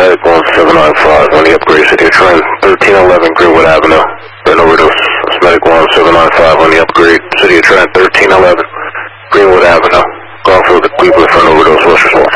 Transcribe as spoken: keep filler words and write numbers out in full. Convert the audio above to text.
Medic one seven nine five on the upgrade, City of Trent, thirteen eleven Greenwood Avenue. An overdose. Medic one seven nine five on the upgrade, City of Trent, thirteen eleven Greenwood Avenue. Call for the Cleveland for an overdose. What's your response?